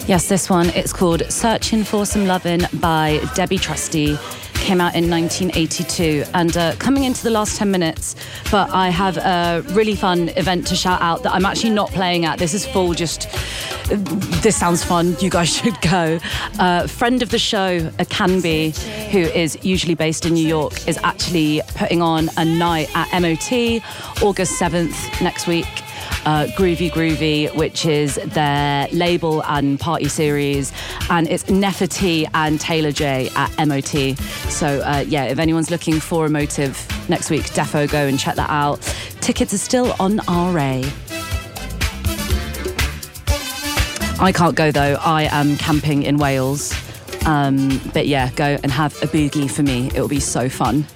Yes, this one, it's called Searching for Some Lovin' by Debbie Trusty. Came out in 1982, and coming into the last 10 minutes, but I have a really fun event to shout out that I'm actually not playing at. This is full just, this sounds fun, you guys should go. Friend of the show, Akanbi, who is usually based in New York, is actually putting on a night at MOT, August 7th next week. Groovy, which is their label and party series, and it's Nefertiti and Taylor J at MOT. So if anyone's looking for a motive next week, defo go and check that out. Tickets are still on RA. I can't go though, I am camping in Wales. But yeah, go and have a boogie for me, it will be so fun.